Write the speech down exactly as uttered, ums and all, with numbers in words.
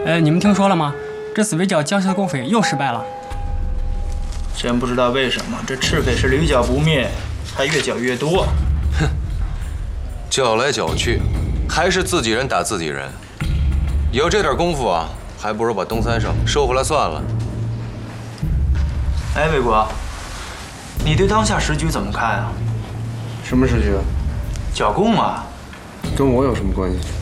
呃，你们听说了吗？这次围剿江西的共匪又失败了。 真不知道为什么这赤匪是屡剿不灭，还越剿越多。 哼，剿来剿去，还是自己人打自己人。有这点功夫啊，还不如把东三省收回来算了。 哎，魏国，你对当下时局怎么看啊？ 什么时局？ 剿共啊。 跟我有什么关系？